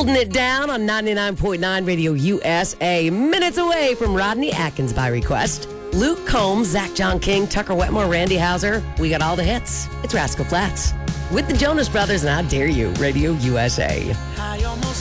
Holding it down on 99.9 Radio USA. Minutes away from Rodney Atkins by request. Luke Combs, Zach John King, Tucker Wetmore, Randy Hauser. We got all the hits. It's Rascal Flatts with the Jonas Brothers and How Dare You, Radio USA. I almost